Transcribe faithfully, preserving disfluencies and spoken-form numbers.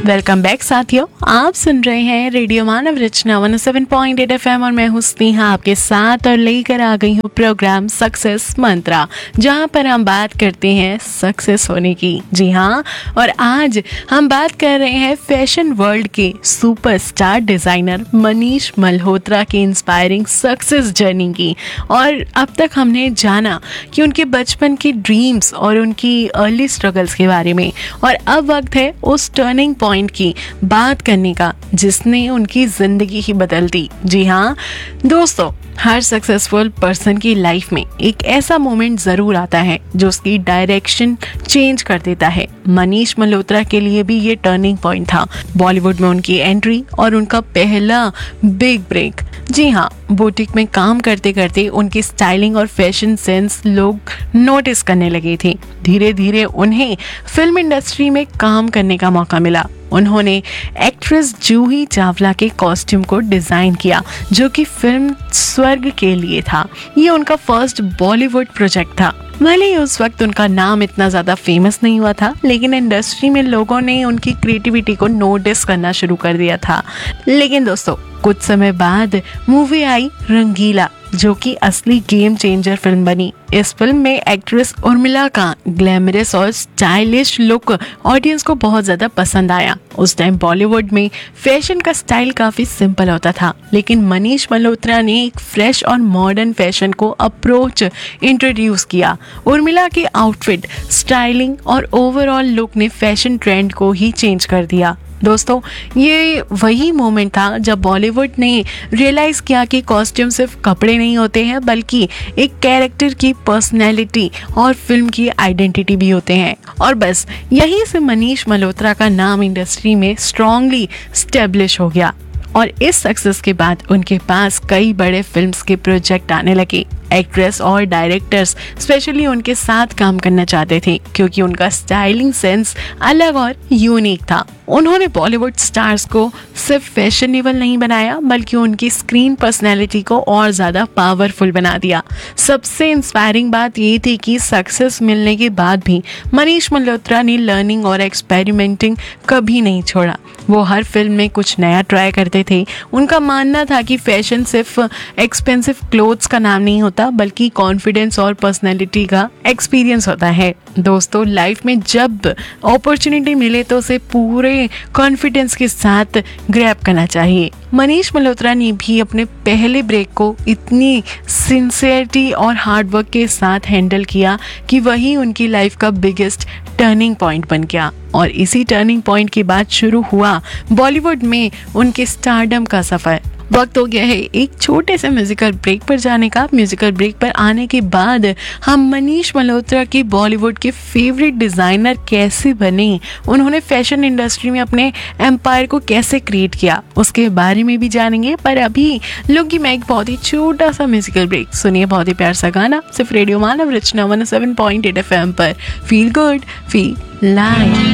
Welcome back साथियों, आप सुन रहे हैं रेडियो मानव रचना one O seven point eight F M और मैं हूँ स्नेहा आपके साथ और लेकर आ गई हूँ प्रोग्राम सक्सेस मंत्रा, जहाँ पर हम बात करते हैं सक्सेस होने की। जी हाँ, और आज हम बात कर रहे हैं फैशन वर्ल्ड के सुपरस्टार डिजाइनर मनीष मल्होत्रा की इंस्पायरिंग सक्सेस जर्नी की। और अब तक हमने जाना कि उनके बचपन के ड्रीम्स और उनकी अर्ली स्ट्रगल्स के बारे में, और अब वक्त है उस टर्निंग पॉइंट की बात करने का जिसने उनकी जिंदगी ही बदल दी। जी हाँ दोस्तों, हर सक्सेसफुल पर्सन की लाइफ में एक ऐसा मोमेंट जरूर आता है जो उसकी डायरेक्शन चेंज कर देता है। मनीष मल्होत्रा के लिए भी ये टर्निंग पॉइंट था। बॉलीवुड में उनकी एंट्री और उनका पहला बिग ब्रेक। जी हाँ, बुटीक में काम करते करते उनकी स्टाइलिंग और फैशन सेंस लोग नोटिस करने लगे थे। धीरे धीरे उन्हें फिल्म इंडस्ट्री में काम करने का मौका मिला। उन्होंने एक्ट्रेस जूही चावला के कॉस्ट्यूम को डिजाइन किया जो कि फिल्म स्वर्ग के लिए था। ये उनका फर्स्ट बॉलीवुड प्रोजेक्ट था। भले ही उस वक्त उनका नाम इतना ज्यादा फेमस नहीं हुआ था, लेकिन इंडस्ट्री में लोगों ने उनकी क्रिएटिविटी को नोटिस करना शुरू कर दिया था। लेकिन दोस्तों, कुछ समय बाद मूवी आई रंगीला, जो कि असली गेम चेंजर फिल्म बनी। इस फिल्म में एक्ट्रेस उर्मिला का ग्लैमरस और स्टाइलिश लुक ऑडियंस को बहुत ज्यादा पसंद आया। उस टाइम बॉलीवुड में फैशन का स्टाइल काफी सिंपल होता था, लेकिन मनीष मल्होत्रा ने एक फ्रेश और मॉडर्न फैशन को अप्रोच इंट्रोड्यूस किया। उर्मिला के आउटफिट, स्टाइलिंग और ओवरऑल लुक ने फैशन ट्रेंड को ही चेंज कर दिया। दोस्तों, ये वही मोमेंट था जब बॉलीवुड ने रियलाइज किया कि कॉस्ट्यूम सिर्फ कपड़े नहीं होते हैं, बल्कि एक कैरेक्टर की पर्सनैलिटी और फिल्म की आइडेंटिटी भी होते हैं। और बस यहीं से मनीष मल्होत्रा का नाम इंडस्ट्री में स्ट्रांगली स्टेब्लिश हो गया। और इस सक्सेस के बाद उनके पास कई बड़े फिल्म्स के प्रोजेक्ट आने लगे। एक्ट्रेस और डायरेक्टर्स स्पेशली उनके साथ काम करना चाहते थे क्योंकि उनका स्टाइलिंग सेंस अलग और यूनिक था। उन्होंने बॉलीवुड स्टार्स को सिर्फ फैशनेबल नहीं बनाया, बल्कि उनकी स्क्रीन पर्सनैलिटी को और ज्यादा पावरफुल बना दिया। सबसे इंस्पायरिंग बात ये थी कि सक्सेस मिलने के बाद भी मनीष मल्होत्रा ने लर्निंग और एक्सपेरिमेंटिंग कभी नहीं छोड़ा। वो हर फिल्म में कुछ नया ट्राई करते थे। उनका मानना था कि फैशन सिर्फ एक्सपेंसिव क्लोथ्स का नाम नहीं होता, बल्कि कॉन्फिडेंस और पर्सनैलिटी का एक्सपीरियंस होता है। दोस्तों, लाइफ में जब अपॉर्चुनिटी मिले तो उसे पूरे कॉन्फिडेंस के साथ ग्रैब करना चाहिए। मनीष मल्होत्रा ने भी अपने पहले ब्रेक को इतनी सिंसियरिटी और हार्डवर्क के साथ हैंडल किया कि वही उनकी लाइफ का बिगेस्ट टर्निंग पॉइंट बन गया। और इसी टर्निंग पॉइंट के बाद शुरू हुआ बॉलीवुड में उनके स्टारडम का सफर। वक्त हो गया है एक छोटे से म्यूजिकल ब्रेक पर जाने का। म्यूजिकल ब्रेक पर आने के बाद हम मनीष मल्होत्रा के बॉलीवुड के फेवरेट डिजाइनर कैसे बने, उन्होंने फैशन इंडस्ट्री में अपने एम्पायर को कैसे क्रिएट किया, उसके बारे में भी जानेंगे। पर अभी लूंगी मैं एक बहुत ही छोटा सा म्यूजिकल ब्रेक। सुनिए बहुत ही प्यार सा गाना सिर्फ रेडियो मानव रचना one O seven point eight F M पर। Feel good, feel live.